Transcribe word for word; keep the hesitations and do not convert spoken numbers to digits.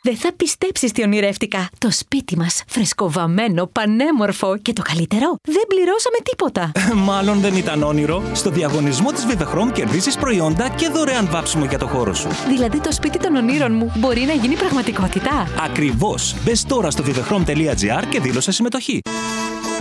Δεν θα πιστέψεις τι ονειρεύτηκα. Το σπίτι μας, φρεσκοβαμμένο, πανέμορφο και το καλύτερο, δεν πληρώσαμε τίποτα. Μάλλον δεν ήταν όνειρο. Στο διαγωνισμό της Vivechrome κερδίσεις προϊόντα και δωρεάν βάψιμο για το χώρο σου. Δηλαδή το σπίτι των ονείρων μου μπορεί να γίνει πραγματικότητα. Ακριβώς. Μπες τώρα στο vivechrome τελεία gr και δήλωσε συμμετοχή.